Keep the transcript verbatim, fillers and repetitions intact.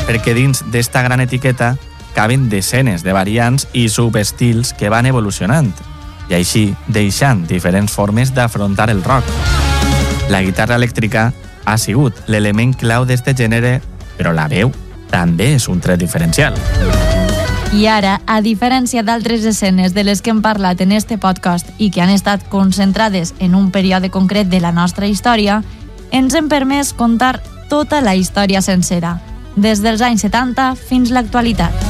perquè dins d'esta gran etiqueta caben desenes de variants i subestils que van evolucionant, i així deixant diferents formes d'afrontar el rock. La guitarra elèctrica ha sigut l'element clau d'este gènere, però la veu també és un tret diferencial. I ara, a diferència d'altres escenes de les que hem parlat en este podcast i que han estat concentrades en un període concret de la nostra història, ens hem permès contar tota la història sencera, des dels anys setanta fins a l'actualitat.